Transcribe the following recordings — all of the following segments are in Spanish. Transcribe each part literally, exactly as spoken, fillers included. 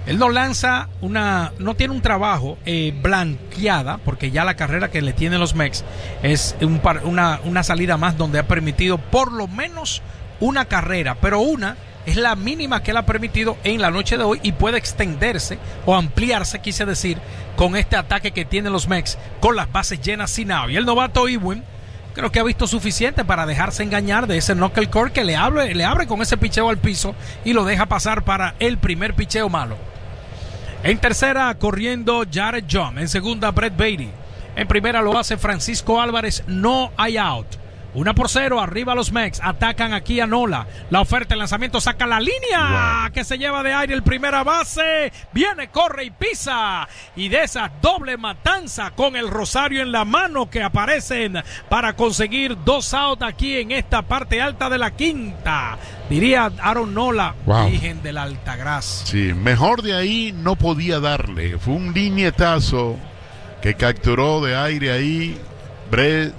Él no lanza una, no tiene un trabajo eh, blanqueada, porque ya la carrera que le tienen los Mex es un par, una, una salida más donde ha permitido por lo menos una carrera, pero una es la mínima que él ha permitido en la noche de hoy y puede extenderse o ampliarse, quise decir, con este ataque que tienen los Mex con las bases llenas sin out. Y el novato Ewing creo que ha visto suficiente para dejarse engañar de ese knuckle curve que le abre, le abre con ese picheo al piso y lo deja pasar para el primer picheo malo. En tercera, corriendo Jared Young. En segunda, Brett Baty. En primera lo hace Francisco Álvarez. No hay out. Una por cero, arriba los Mex. Atacan aquí a Nola. La oferta, el lanzamiento, saca la línea. Wow. Que se lleva de aire el primera base. Viene, corre y pisa. Y de esa doble matanza con el rosario en la mano que aparecen para conseguir dos outs aquí en esta parte alta de la quinta. Diría Aaron Nola, wow. Virgen de la Altagracia. Sí, mejor de ahí no podía darle. Fue un liñetazo que capturó de aire ahí Bre, eh,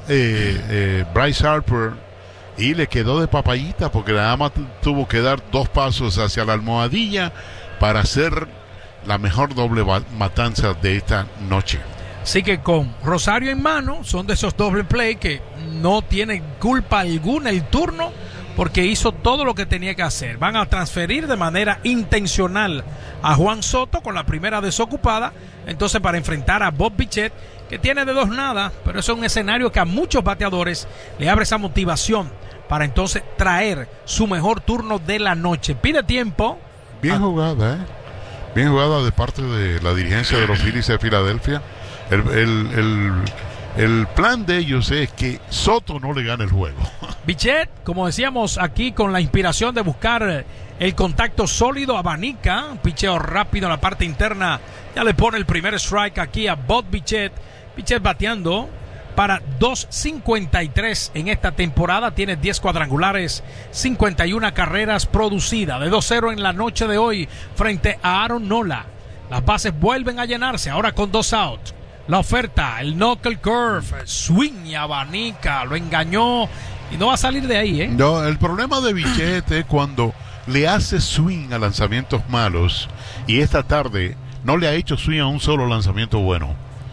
eh, Bryce Harper y le quedó de papayita porque nada más tuvo que dar dos pasos hacia la almohadilla para hacer la mejor doble matanza de esta noche. Así que con rosario en mano, son de esos doble play que no tienen culpa alguna el turno, porque hizo todo lo que tenía que hacer. Van a transferir de manera intencional a Juan Soto con la primera desocupada, entonces para enfrentar a Bob Bichette, que tiene de dos nada, pero eso es un escenario que a muchos bateadores le abre esa motivación para entonces traer su mejor turno de la noche. Pide tiempo. Bien a... jugada, ¿eh? Bien jugada de parte de la dirigencia de los Phillies de Filadelfia. El, el, el, el plan de ellos es que Soto no le gane el juego. Bichette, como decíamos aquí, con la inspiración de buscar el contacto sólido, abanica, un picheo rápido en la parte interna, ya le pone el primer strike aquí a Bob Bichette. Bichette bateando para dos cincuenta y tres en esta temporada, tiene diez cuadrangulares, cincuenta y una carreras producidas, de dos cero en la noche de hoy frente a Aaron Nola. Las bases vuelven a llenarse, ahora con dos outs. La oferta, el knuckle curve, swing y abanica, lo engañó y no va a salir de ahí, ¿eh? No, el problema de Bichette es cuando le hace swing a lanzamientos malos, y esta tarde no le ha hecho swing a un solo lanzamiento bueno.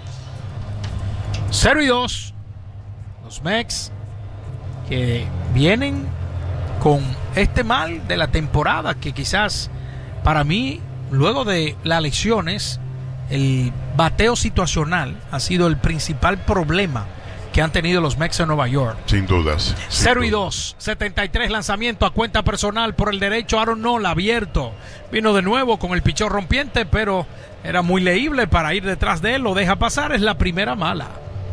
cero y dos. Los Mex que vienen con este mal de la temporada, que quizás para mí, luego de las elecciones, el bateo situacional ha sido el principal problema que han tenido los Mex en Nueva York. Sin dudas. cero y dos, setenta y tres lanzamiento a cuenta personal por el derecho. Aaron Nola abierto. Vino de nuevo con el pichón rompiente, pero era muy leíble para ir detrás de él. Lo deja pasar, es la primera mala.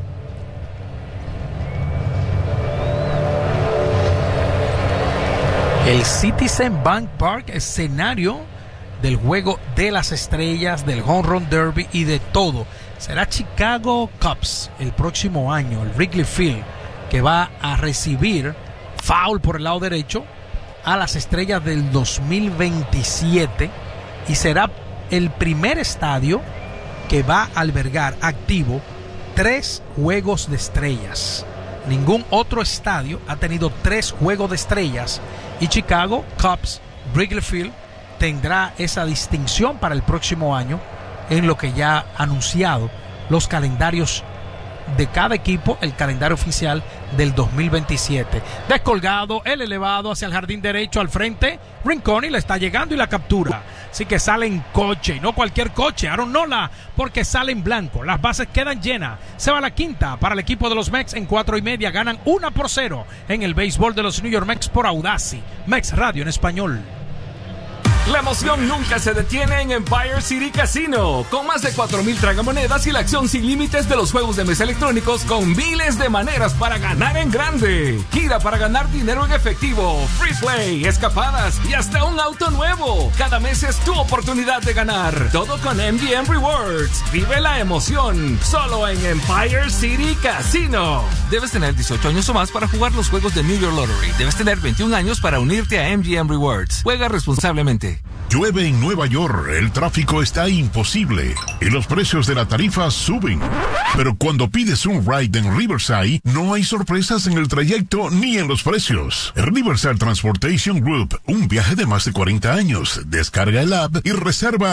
El Citizen Bank Park, escenario del juego de las estrellas, del Home Run Derby y de todo. Será Chicago Cubs el próximo año, el Wrigley Field, que va a recibir foul por el lado derecho a las estrellas del dos mil veintisiete, y será el primer estadio que va a albergar activo tres juegos de estrellas. Ningún otro estadio ha tenido tres juegos de estrellas, y Chicago Cubs Wrigley Field tendrá esa distinción para el próximo año, en lo que ya ha anunciado los calendarios de cada equipo, el calendario oficial del dos mil veintisiete. Descolgado, el elevado hacia el jardín derecho al frente, Rinconi le está llegando y la captura. Así que sale en coche, y no cualquier coche, Aaron Nola, porque sale en blanco. Las bases quedan llenas. Se va la quinta para el equipo de los Mex. En cuatro y media ganan una por cero en el béisbol de los New York Mex por Audacy. Mex Radio en español. La emoción nunca se detiene en Empire City Casino. Con más de cuatro mil tragamonedas y la acción sin límites de los juegos de mesa electrónicos, con miles de maneras para ganar en grande. Gira para ganar dinero en efectivo, free play, escapadas y hasta un auto nuevo. Cada mes es tu oportunidad de ganar. Todo con M G M Rewards. Vive la emoción solo en Empire City Casino. Debes tener dieciocho años o más para jugar los juegos de New York Lottery. Debes tener veintiún años para unirte a M G M Rewards. Juega responsablemente. Llueve en Nueva York, el tráfico está imposible y los precios de la tarifa suben. Pero cuando pides un ride en Riverside, no hay sorpresas en el trayecto ni en los precios. Riverside Transportation Group, un viaje de más de cuarenta años. Descarga el app y reserva